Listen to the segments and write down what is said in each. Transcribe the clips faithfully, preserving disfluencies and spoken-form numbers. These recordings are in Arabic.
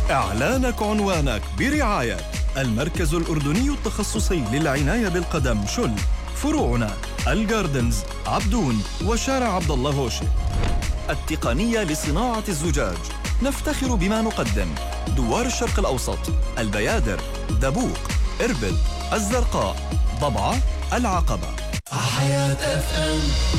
إعلانك عنوانك برعاية المركز الأردني التخصصي للعناية بالقدم شل، فروعنا الجاردنز، عبدون، وشارع عبد الله هوشي. التقنية لصناعة الزجاج، نفتخر بما نقدم: دوار الشرق الأوسط، البيادر، دبوق، إربد، الزرقاء، ضبعة، العقبة. حياة اف ام.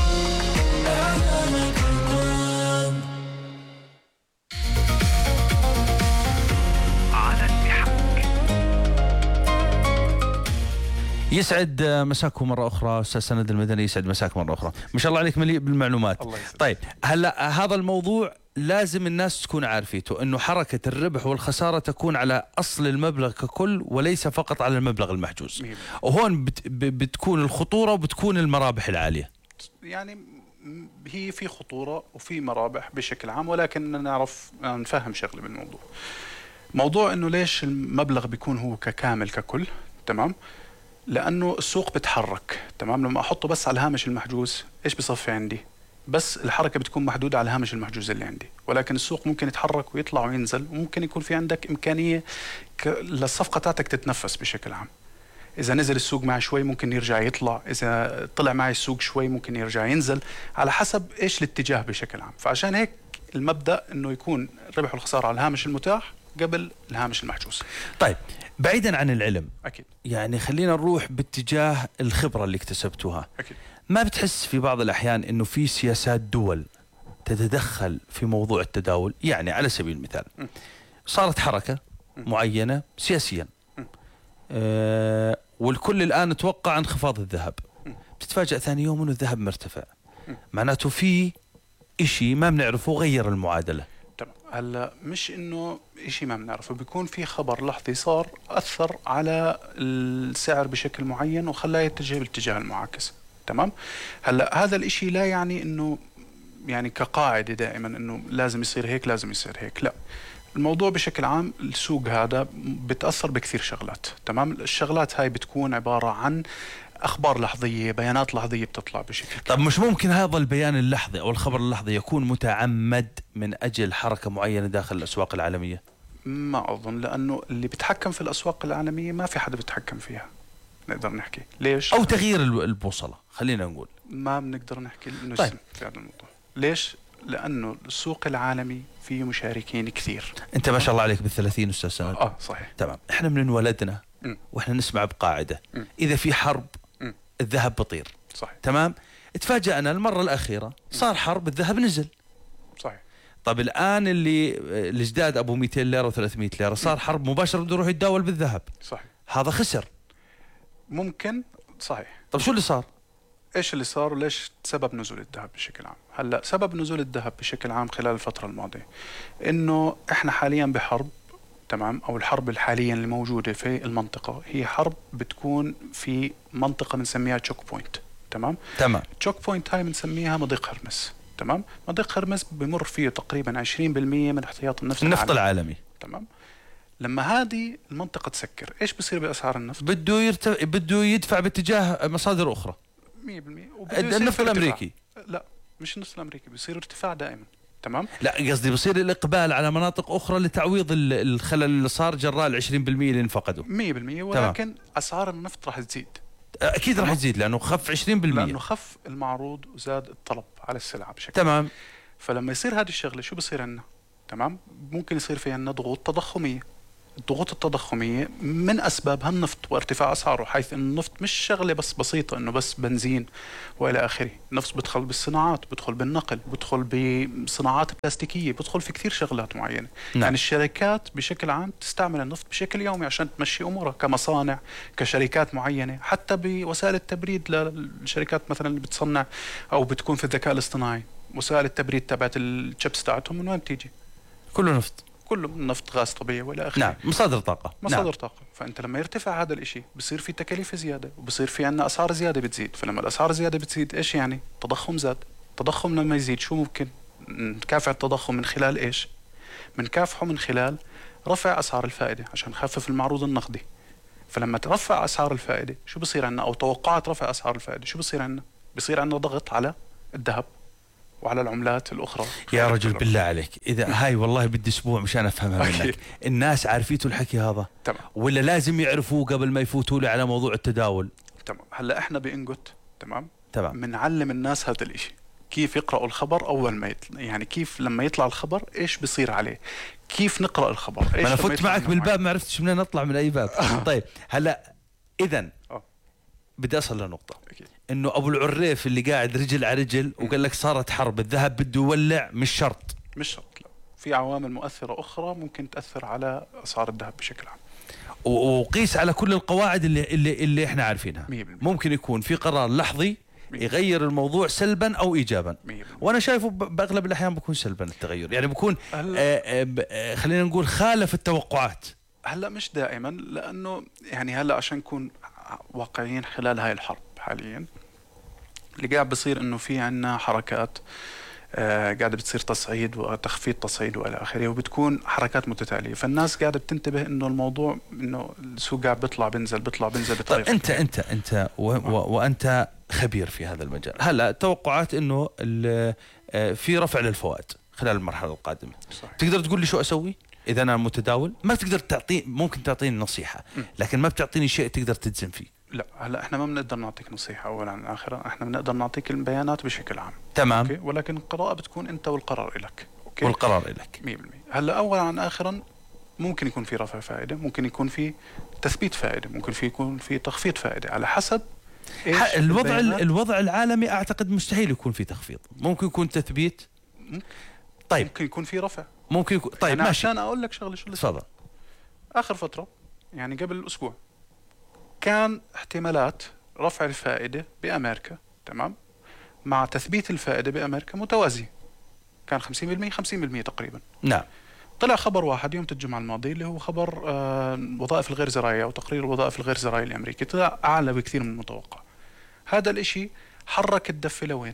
يسعد مساكم مرة أخرى أستاذ سند المدني، يسعد مساك مرة أخرى، ما شاء الله عليك مليء بالمعلومات. طيب هلا هذا الموضوع لازم الناس تكون عارفيته، إنه حركة الربح والخسارة تكون على أصل المبلغ ككل وليس فقط على المبلغ المحجوز، وهون بت بتكون الخطورة وبتكون المرابح العالية. يعني هي في خطورة وفي مرابح بشكل عام، ولكن نعرف نفهم شغله بالموضوع. موضوع إنه ليش المبلغ بيكون هو ككامل ككل، تمام؟ لأنه السوق بتحرك، تمام؟ لما أحطه بس على الهامش المحجوز إيش بصفي عندي؟ بس الحركة بتكون محدودة على الهامش المحجوز اللي عندي، ولكن السوق ممكن يتحرك ويطلع وينزل، وممكن يكون في عندك إمكانية ك... للصفقة تاعتك تتنفس بشكل عام. إذا نزل السوق معي شوي ممكن يرجع يطلع، إذا طلع معي السوق شوي ممكن يرجع ينزل، على حسب إيش الاتجاه بشكل عام. فعشان هيك المبدأ إنه يكون الربح والخسارة على الهامش المتاح قبل الهامش المحجوز. طيب بعيدا عن العلم، أكيد، يعني خلينا نروح باتجاه الخبرة اللي اكتسبتوها. أكيد. ما بتحس في بعض الأحيان إنه في سياسات دول تتدخل في موضوع التداول؟ يعني على سبيل المثال م. صارت حركة م. معينة سياسيا، آه والكل الآن توقع انخفاض الذهب، م. بتتفاجأ ثاني يوم إنه الذهب مرتفع، م. معناته في إشي ما بنعرفه غير المعادلة. تمام. هلا مش انه اشي ما بنعرفه، بيكون في خبر لحظي صار اثر على السعر بشكل معين وخلاه يتجه بالاتجاه المعاكس، تمام؟ هلا هذا الاشي لا يعني انه يعني كقاعدة دائما انه لازم يصير هيك لازم يصير هيك، لا. الموضوع بشكل عام السوق هذا بتأثر بكثير شغلات، تمام؟ الشغلات هاي بتكون عبارة عن أخبار لحظية، بيانات لحظية بتطلع بشكل. طب مش ممكن هذا البيان اللحظي أو الخبر اللحظي يكون متعمد من أجل حركة معينة داخل الأسواق العالمية؟ ما أظن، لأنه اللي بيتحكم في الأسواق العالمية ما في حدا بيتحكم فيها، نقدر نحكي ليش؟ أو تغيير البوصلة، خلينا نقول ما بنقدر نحكي إنه طيب. في هذا الموضوع. ليش؟ لأنه السوق العالمي فيه مشاركين كثير. أنت ما شاء الله عليك بالثلاثين أستاذ سند. آه صحيح. تمام. إحنا من انولدنا م. وإحنا نسمع بقاعدة م. إذا في حرب م. الذهب بطير. صحيح. تمام. اتفاجأنا المرة الأخيرة صار حرب الذهب نزل. صحيح. طب الآن اللي الجداد أبو مئتين ليرة وثلاثمئة ليرة صار حرب مباشرة بده يروح يتداول بالذهب. صحيح. هذا خسر. ممكن. صحيح. طب شو اللي صار؟ ايش اللي صار وليش سبب نزول الذهب بشكل عام؟ هلا سبب نزول الذهب بشكل عام خلال الفترة الماضية انه احنا حاليا بحرب، تمام؟ او الحرب الحالية اللي موجودة في المنطقة هي حرب بتكون في منطقة بنسميها تشوك بوينت، تمام؟ تمام. تشوك بوينت هاي بنسميها مضيق هرمس، تمام؟ مضيق هرمس بمر فيه تقريبا عشرين بالمئة من احتياط النفط النفط العالمي. العالمي، تمام؟ لما هذه المنطقة تسكر ايش بصير بأسعار النفط؟ بده يرتف... بده يدفع باتجاه مصادر أخرى. مية بالمية. النفط الأمريكي. لا مش النفط الأمريكي، بيصير ارتفاع دائما، تمام؟ لا قصدي بصير الإقبال على مناطق أخرى لتعويض الخلل اللي صار جراء العشرين بالمئة اللي انفقدوا. مية بالمية. ولكن تمام. أسعار النفط راح تزيد. أكيد راح تزيد لأنه خف عشرين بالمئة، لأنه خف المعروض وزاد الطلب على السلعة بشكل. تمام. فلما يصير هذه الشغلة شو بصير عنا؟ تمام؟ ممكن يصير في عنا ضغوط تضخمية. الضغوط التضخمية من أسبابها النفط وارتفاع أسعاره، حيث أن النفط مش شغلة بس بسيطة أنه بس بنزين وإلى آخره. النفط بدخل بالصناعات، بدخل بالنقل، بدخل بصناعات بلاستيكية، بدخل في كثير شغلات معينة. نعم. يعني الشركات بشكل عام تستعمل النفط بشكل يومي عشان تمشي أمورها، كمصانع، كشركات معينة، حتى بوسائل التبريد للشركات مثلا اللي بتصنع أو بتكون في الذكاء الاصطناعي. وسائل التبريد تبعت الشيبس تاعتهم من وين بتيجي؟ كله نفط. كله من نفط، غاز طبيعي والى اخره. نعم، مصادر طاقه. مصادر نعم. طاقه. فانت لما يرتفع هذا الاشي بصير في تكاليف زياده، وبصير في عندنا اسعار زياده بتزيد. فلما الاسعار زياده بتزيد ايش يعني؟ تضخم زاد. تضخم لما يزيد شو ممكن نكافح التضخم من خلال ايش؟ بنكافحه من خلال رفع اسعار الفائده عشان نخفف المعروض النقدي. فلما ترفع اسعار الفائده شو بصير عندنا؟ او توقعات رفع اسعار الفائده شو بصير عندنا؟ بصير عندنا ضغط على الذهب، وعلى العملات الاخرى. يا رجل بالله عليك، اذا هاي والله بدي اسبوع مشان افهمها منك. الناس عارفيتوا الحكي هذا؟ تمام. ولا لازم يعرفوه قبل ما يفوتوا لي على موضوع التداول؟ تمام. هلا احنا بانجوت تمام تمام بنعلم الناس هذا الاشي، كيف يقرأوا الخبر اول ما يطلع، يعني كيف لما يطلع الخبر ايش بيصير عليه، كيف نقرأ الخبر. ايش ما انا لما فت يطلع معك منه بالباب معين. ما عرفتش منين اطلع من اي باب. طيب هلا اذا آه. بدي اصل لنقطة أكيد. انه ابو العريف اللي قاعد رجل على رجل وقال لك صارت حرب الذهب بده يولع، مش شرط. مش شرط، لا، في عوامل مؤثرة أخرى ممكن تأثر على أسعار الذهب بشكل عام. و- وقيس على كل القواعد اللي اللي اللي احنا عارفينها. مية بالمية. ممكن يكون في قرار لحظي يغير الموضوع سلبا او ايجابا، مية بالمية. وانا شايفه ب- باغلب الاحيان بكون سلبا التغير، يعني بكون هلا آه آه ب- آه خلينا نقول خالف التوقعات. هلا مش دائما، لأنه يعني هلا عشان نكون واقعيين خلال هاي الحرب حاليا اللي قاعد بصير إنه في عنا حركات آه قاعدة بتصير تصعيد وتخفيض تصعيد والى اخره، وبتكون حركات متتالية، فالناس قاعدة بتنتبه انه الموضوع انه السوق قاعد بيطلع بنزل بيطلع بنزل طيب بطريقة. انت انت انت و و وانت خبير في هذا المجال. هلا توقعات انه ال- آه، في رفع للفوائد خلال المرحله القادمه. صحيح. تقدر تقول لي شو اسوي اذا انا متداول؟ ما تقدر تعطي، ممكن تعطيني نصيحه لكن ما بتعطيني شيء تقدر تجزم فيه. لا هلا احنا ما بنقدر نعطيك نصيحة اولا عن اخرا، احنا بنقدر نعطيك البيانات بشكل عام. تمام. اوكي، ولكن القراءة بتكون انت والقرار لك. اوكي، والقرار لك. مية بالمية. هلا اولا عن اخرا ممكن يكون في رفع فائدة، ممكن يكون في تثبيت فائدة، ممكن في يكون في تخفيض فائدة على حسب إيش ح- الوضع البيانات. الوضع العالمي اعتقد مستحيل يكون في تخفيض، ممكن يكون تثبيت. ممكن. طيب ممكن يكون في رفع. ممكن يكون طيب أنا ماشي. عشان اقول لك شغله شو اللي صار. تفضل. اخر فتره يعني قبل اسبوع كان احتمالات رفع الفائده بامريكا تمام مع تثبيت الفائده بامريكا متوازيه، كان خمسين بالمية خمسين بالمية تقريبا. نعم. طلع خبر واحد يوم الجمعه الماضيه اللي هو خبر آه وظائف الغير زراعيه او تقرير الوظائف الغير زراعيه الامريكي، طلع اعلى بكثير من المتوقع. هذا الاشي حرك الدفه لوين؟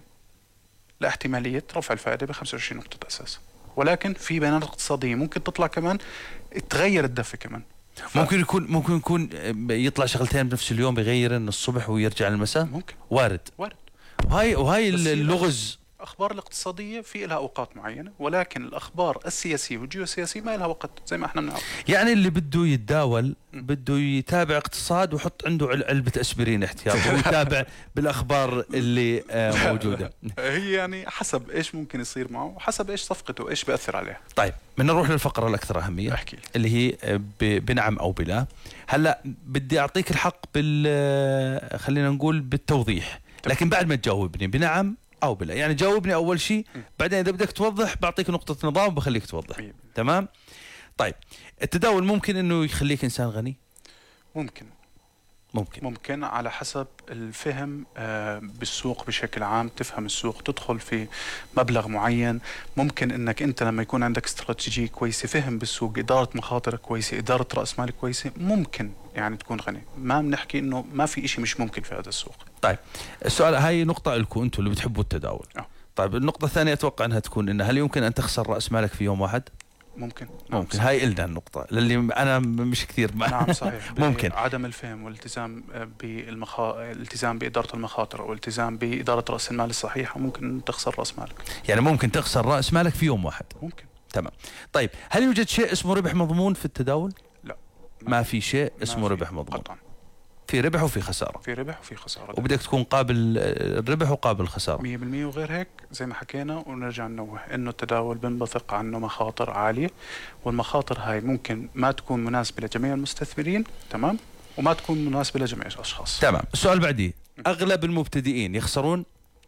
لاحتماليه رفع الفائده ب خمسة وعشرين نقطه اساس، ولكن في بيانات اقتصاديه ممكن تطلع كمان تغير الدفه كمان. ف... ممكن يكون ممكن يكون يطلع شغلتين بنفس اليوم، بيغيرن الصبح ويرجع المساء. ممكن. وارد. وارد. وهاي وهاي بس هي اللغز. الاخبار الاقتصاديه في لها اوقات معينه، ولكن الاخبار السياسيه والجيوسياسيه ما لها وقت زي ما احنا بنعرف. يعني اللي بده يتداول بده يتابع اقتصاد ويحط عنده عل- علبة اسبرين احتياطي ويتابع بالاخبار اللي آه، موجودة. هي يعني حسب ايش ممكن يصير معه وحسب ايش صفقته ايش بياثر عليها. طيب بدنا نروح للفقرة الاكثر اهمية احكي لي. اللي هي آه، ب- بنعم او بلا. هلا بدي اعطيك الحق بال آه، خلينا نقول بالتوضيح، لكن بعد ما تجاوبني بنعم او بلا، يعني جاوبني اول شيء بعدين اذا بدك توضح بعطيك نقطة نظام وبخليك توضح. مية. تمام. طيب التداول ممكن انه يخليك انسان غني؟ ممكن ممكن. ممكن على حسب الفهم آه، بالسوق بشكل عام، تفهم السوق تدخل في مبلغ معين. ممكن انك انت لما يكون عندك استراتيجية كويسة، فهم بالسوق، ادارة مخاطر كويسة، ادارة راس مال كويسة، ممكن يعني تكون غني. ما بنحكي انه ما في اشي مش ممكن في هذا السوق. طيب السؤال، هاي نقطة لكم انتم اللي بتحبوا التداول. أه. طيب النقطة الثانية اتوقع انها تكون انه هل يمكن ان تخسر راس مالك في يوم واحد؟ ممكن. نعم ممكن. صحيح. هاي إلنا النقطة للي انا مش كثير مع نعم صحيح. ممكن. عدم الفهم والالتزام بالمخا... الالتزام بإدارة المخاطر والالتزام بإدارة رأس المال الصحيحة ممكن تخسر رأس مالك. يعني ممكن تخسر راس مالك في يوم واحد. ممكن. تمام. طيب هل يوجد شيء اسمه ربح مضمون في التداول؟ لا. ما في شيء ما اسمه في. ربح مضمون. قطعا. في ربح وفي خسارة، في ربح وفي خسارة. وبدك تكون قابل الربح وقابل الخسارة. مية بالمية. وغير هيك زي ما حكينا ونرجع ننوه انه التداول بنبثق عنه مخاطر عالية، والمخاطر هاي ممكن ما تكون مناسبة لجميع المستثمرين تمام، وما تكون مناسبة لجميع الاشخاص. تمام. السؤال بعديه، اغلب المبتدئين يخسرون؟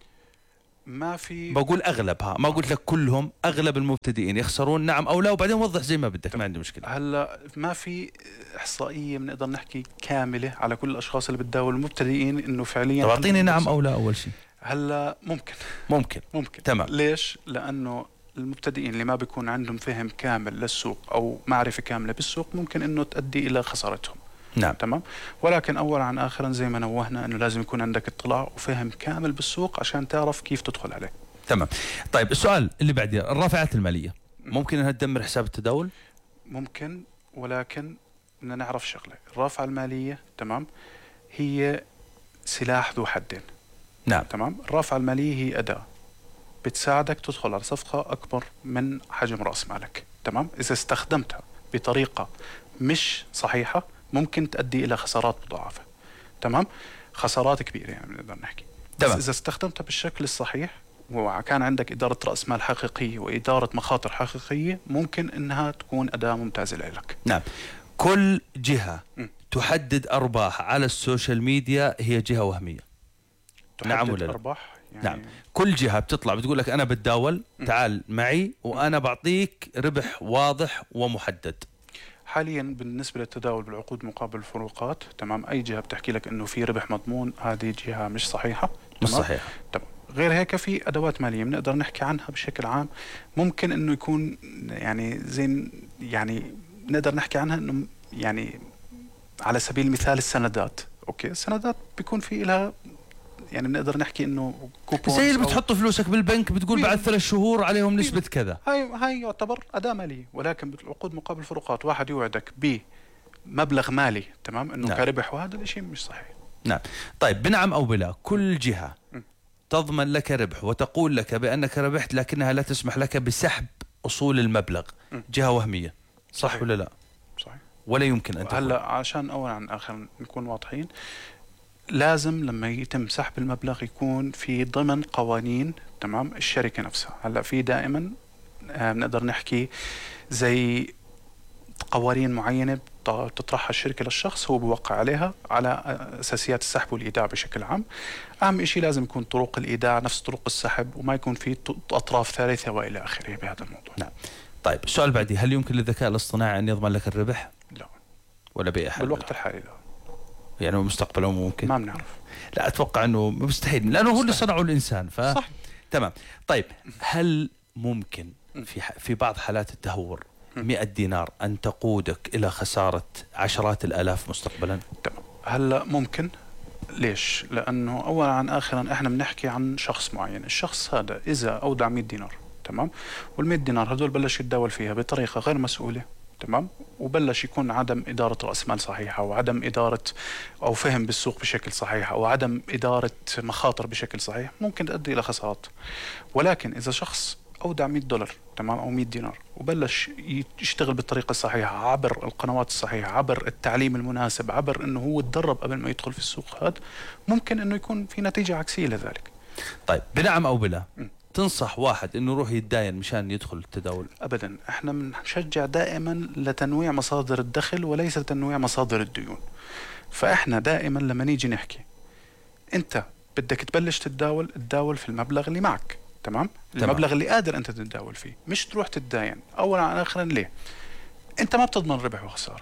ما في. بقول اغلبها، ما قلت لك كلهم، اغلب المبتدئين يخسرون نعم او لا، وبعدين وضح زي ما بدك، ما عندي مشكله. هلا ما في احصائيه بنقدر نحكي كامله على كل الاشخاص اللي بتداولوا المبتدئين انه فعليا. طب اعطيني نعم او لا اول شيء. هلا ممكن. ممكن. ممكن. تمام. ليش؟ لانه المبتدئين اللي ما بيكون عندهم فهم كامل للسوق او معرفه كامله بالسوق ممكن انه تؤدي الى خسارتهم. نعم. تمام. ولكن اولا عن اخرا زي ما نوهنا انه لازم يكون عندك اطلاع وفهم كامل بالسوق عشان تعرف كيف تدخل عليه. تمام. طيب السؤال اللي بعديه، الرافعات الماليه ممكن انها تدمر حساب التداول؟ ممكن، ولكن بدنا نعرف شغله، الرافعه الماليه تمام هي سلاح ذو حدين. نعم. تمام. الرافعه الماليه هي اداه بتساعدك تدخل على صفقة أكبر من حجم رأس مالك. تمام. إذا استخدمتها بطريقة مش صحيحة ممكن تؤدي إلى خسارات مضاعفة. تمام. خسارات كبيرة يعني بنقدر نحكي. بس تمام. إذا استخدمتها بالشكل الصحيح وكان عندك إدارة رأس مال حقيقية وإدارة مخاطر حقيقية ممكن إنها تكون أداة ممتازة لك. نعم. كل جهة م. تحدد أرباح على السوشيال ميديا هي جهة وهمية. نعم ولا لا؟ أرباح يعني نعم. كل جهة بتطلع بتقول لك أنا بتداول، تعال معي وأنا بعطيك ربح واضح ومحدد. حاليا بالنسبة للتداول بالعقود مقابل الفروقات، تمام، أي جهة بتحكي لك إنه في ربح مضمون هذه جهة مش صحيحة. مش صحيحة. تمام. غير هيك في أدوات مالية بنقدر نحكي عنها بشكل عام، ممكن إنه يكون يعني زين، يعني نقدر نحكي عنها إنه يعني على سبيل المثال السندات. أوكي، السندات بيكون في لها يعني بنقدر نحكي إنه كوبون زي اللي بتحط فلوسك بالبنك بتقول بعد ثلاث شهور عليهم نسبة كذا. هاي هاي يعتبر أداة مالية، ولكن بالعقود مقابل الفروقات واحد يوعدك بمبلغ مالي، تمام، إنه نعم. كربح، وهذا الشيء مش صحيح. نعم. طيب بنعم أو بلا، كل جهة تضمن لك ربح وتقول لك بأنك ربحت لكنها لا تسمح لك بسحب أصول المبلغ، جهة وهمية، صح صحيح. ولا لا؟ صحيح. ولا يمكن أن تكون. هلا عشان أولا عن آخر نكون واضحين، لازم لما يتم سحب المبلغ يكون في ضمن قوانين، تمام، الشركة نفسها. هلا في دائما آه بنقدر نحكي زي قوانين معينة تطرحها الشركة للشخص، هو بيوقع عليها على أساسيات السحب والإيداع بشكل عام. أهم شيء لازم يكون طرق الإيداع نفس طرق السحب، وما يكون في أطراف ثالثة وإلى آخره بهذا الموضوع. نعم. طيب السؤال بعدي، هل يمكن للذكاء الاصطناعي أن يضمن لك الربح؟ لا، ولا بأي حال؟ بالوقت الحالي لا. يعني مستقبلا ممكن؟ ما بنعرف. لا أتوقع أنه مستحيل، لأنه هو اللي صنعه الإنسان. ف... صح. تمام. طيب هل ممكن في ح... في بعض حالات التهور مئة دينار أن تقودك إلى خسارة عشرات الآلاف مستقبلا؟ تمام. هلا ممكن. ليش؟ لأنه أولا عن آخرا إحنا بنحكي عن شخص معين، الشخص هذا إذا أودع مئة دينار، تمام، والمئة دينار هدول بلش يتداول فيها بطريقة غير مسؤولة، تمام، وبلش يكون عدم إدارة رأس مال صحيحة، وعدم إدارة أو فهم بالسوق بشكل صحيح، أو عدم إدارة مخاطر بشكل صحيح، ممكن تؤدي إلى خسارات. ولكن إذا شخص أودع مئة دولار، تمام، أو مئة دينار، وبلش يشتغل بالطريقة الصحيحة عبر القنوات الصحيحة، عبر التعليم المناسب، عبر إنه هو يتدرب قبل ما يدخل في السوق هذا، ممكن إنه يكون في نتيجة عكسية لذلك. طيب بنعم أو بلا، م. تنصح واحد إنه يروح يتداين مشان يدخل التداول؟ أبدا، إحنا بنشجع دائما لتنويع مصادر الدخل وليس تنويع مصادر الديون. فإحنا دائما لما نيجي نحكي أنت بدك تبلش تتداول، تداول في المبلغ اللي معك، تمام؟ تمام. المبلغ اللي قادر أنت تتداول فيه، مش تروح تتداين. أولا عن آخرا ليه؟ أنت ما بتضمن ربح وخسارة.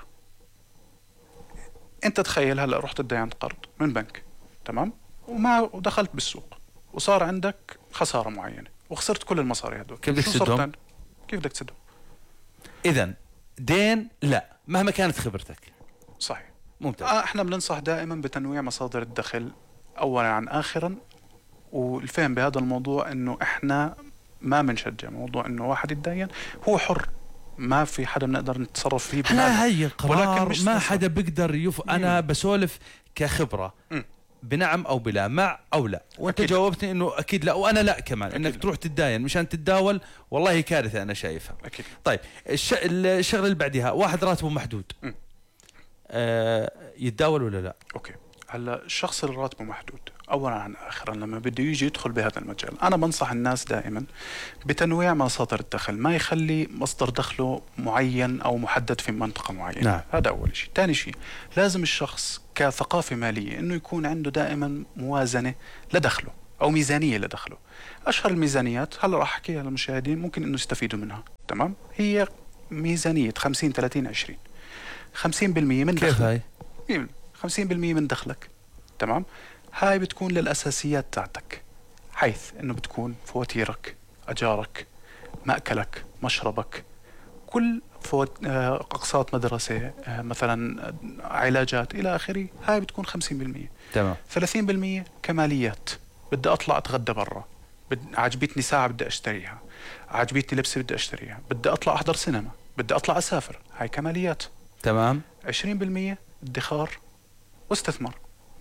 أنت تخيل هلأ رحت تداين قرض من بنك، تمام، وما ودخلت بالسوق وصار عندك خسارة معينة وخسرت كل المصاري هدول، كيف بدك شو صرت تسدهم؟ عندك؟ كيف بدك تسدهم؟ إذن دين لا، مهما كانت خبرتك. صحيح. ممتاز. آه احنا بننصح دائما بتنويع مصادر الدخل اولا عن اخرا، والفهم بهذا الموضوع انه احنا ما بنشجع موضوع انه واحد يتدين، هو حر، ما في حدا بنقدر نتصرف فيه بهذا. لا هي قرار ولكن مش ما نصر. حدا بيقدر يف... انا بسولف كخبره. م. بنعم او بلا، مع او لا، وانت أكيد. جاوبتني انه اكيد لا، وانا لا كمان. أكيد انك لا. تروح تتداين مشان تتداول والله كارثه انا شايفها. اكيد. طيب الش... الشغله اللي بعدها، واحد راتبه محدود، م. آه يتداول ولا لا؟ اوكي. هلا الشخص اللي راتبه محدود اولا عن اخرا لما بده يجي يدخل بهذا المجال، انا بنصح الناس دائما بتنويع مصادر الدخل، ما يخلي مصدر دخله معين او محدد في منطقه معينه. نعم. هذا اول شيء. ثاني شيء، لازم الشخص كثقافه ماليه انه يكون عنده دائما موازنه لدخله او ميزانيه لدخله. اشهر الميزانيات هلا راح احكيها للمشاهدين ممكن انه يستفيدوا منها، تمام، هي ميزانيه خمسين ثلاثين عشرين. خمسين بالمئة من كيف دخلك، هاي؟ خمسين بالمئة من دخلك، تمام، هاي بتكون للأساسيات تاعتك، حيث إنه بتكون فواتيرك، أجارك، مأكلك، مشربك، كل فوت... آه، أقساط مدرسة، آه، مثلا آه، علاجات إلى آخره، هاي بتكون خمسين بالمئة. تمام. ثلاثين بالمئة كماليات، بدي أطلع أتغدى برا، بد... عجبتني ساعة بدي أشتريها، عجبتني لبسة بدي أشتريها، بدي أطلع أحضر سينما، بدي أطلع أسافر، هاي كماليات. تمام. عشرين بالمئة ادخار واستثمار.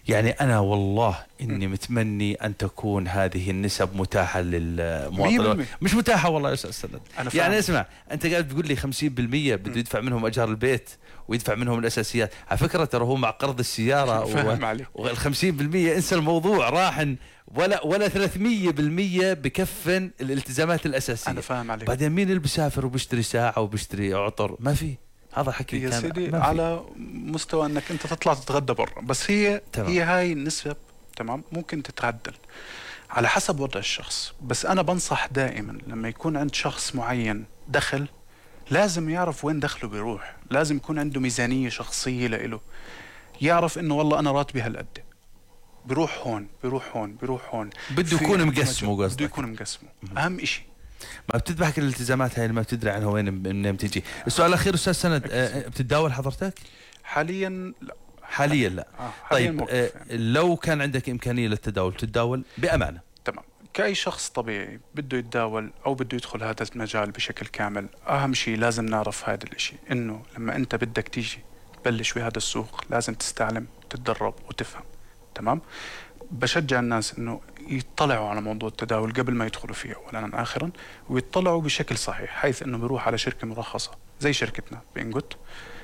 يعني أنا والله إني متمني أن تكون هذه النسب متاحة للمواطنين. مش متاحة والله يا أستاذ سند. يعني اسمع، أنت قاعد تقول لي خمسين بالمية بده يدفع منهم أجار البيت ويدفع منهم الأساسيات. على فكرة ترى هو مع قرض السيارة والخمسين بالمية انسى الموضوع راح، ولا ولا ثلاثمية بالمية بكفن الالتزامات الأساسية. أنا فاهم عليك. بعدين مين اللي بيسافر وبيشتري ساعة وبيشتري عطر؟ ما في. هذا حكي يا كان سيدي على مستوى انك انت تطلع تتغدى برا، بس هي تمام. هي هاي النسب تمام ممكن تتعدل على حسب وضع الشخص. بس انا بنصح دائما لما يكون عند شخص معين دخل لازم يعرف وين دخله بيروح، لازم يكون عنده ميزانية شخصية لإله، يعرف انه والله انا راتبي هالقد، بيروح هون بيروح هون بيروح هون، بده يكون مقسمه قصدك. بده يكون مقسمه. اهم اشي ما بتذبحك الالتزامات هاي اللي ما بتدري عنها وين منين بتجي. السؤال الاخير استاذ سند، أه بتتداول حضرتك؟ حاليا لا. حاليا لا. آه حالياً طيب أه لو كان عندك امكانيه للتداول تتداول بامانه؟ تمام. كأي شخص طبيعي بده يتداول او بده يدخل هذا المجال بشكل كامل، اهم شيء لازم نعرف هذا الاشي، انه لما انت بدك تيجي تبلش بهذا السوق لازم تستعلم تتدرب وتفهم. تمام. بشجع الناس انه يطلعوا على موضوع التداول قبل ما يدخلوا فيه اولا اخرا، ويطلعوا بشكل صحيح، حيث انه بيروح على شركه مرخصه زي شركتنا بإنجوت،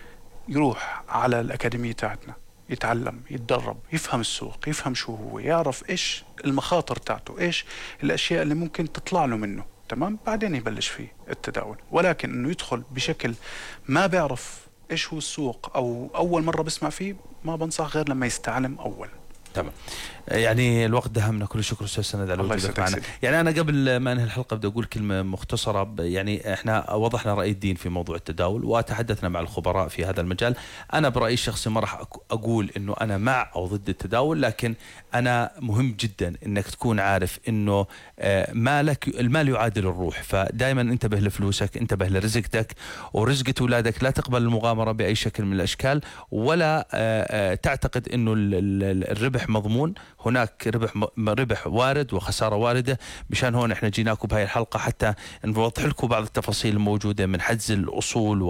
يروح على الاكاديميه تاعتنا، يتعلم يتدرب، يفهم السوق، يفهم شو هو، يعرف ايش المخاطر تاعته، ايش الاشياء اللي ممكن تطلع له منه. تمام. بعدين يبلش فيه التداول. ولكن انه يدخل بشكل ما بيعرف ايش هو السوق او اول مره بسمع فيه، ما بنصح غير لما يستعلم اول. تمام. يعني الوقت دهمنا، كل شكر استاذ سند على وجودك معنا. يعني انا قبل ما انهي الحلقه بدي اقول كلمه مختصره. يعني احنا وضحنا راي الدين في موضوع التداول وتحدثنا مع الخبراء في هذا المجال. انا برايي الشخصي ما راح اقول انه انا مع او ضد التداول، لكن انا مهم جدا انك تكون عارف انه مالك المال يعادل الروح. فدائما انتبه لفلوسك، انتبه لرزقتك ورزقة اولادك. لا تقبل المغامره باي شكل من الاشكال، ولا تعتقد انه الربح مضمون. هناك ربح ربح وارد وخساره وارده. مشان هون احنا جيناكم بهاي الحلقه حتى نوضح لكم بعض التفاصيل الموجوده من حجز الاصول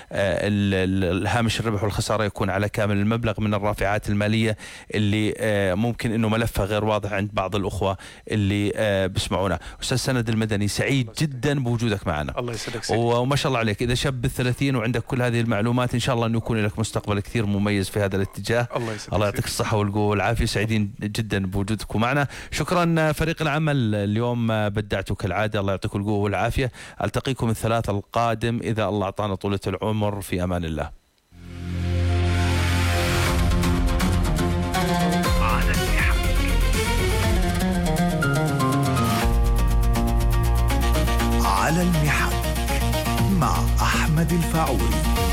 والهامش الربح والخساره يكون على كامل المبلغ من الرافعات الماليه اللي ممكن انه ملفها غير واضح عند بعض الاخوه اللي بيسمعونا. استاذ سند المدني، سعيد جدا بوجودك معنا. الله يسعدك سيدي. وما شاء الله عليك، اذا شاب بالثلاثين وعندك كل هذه المعلومات ان شاء الله انه يكون لك مستقبل كثير مميز في هذا الاتجاه. الله يسعدك. الله يعطيك الصحه والقوه والعافيه. سعيدين جدا بوجودكم معنا. شكرا فريق العمل، اليوم بدعتوا كالعاده. الله يعطيكم القوه والعافيه. التقيكم الثلاث القادم اذا الله اعطانا طولة العمر. في امان الله. على المحك مع أحمد الفاعوري.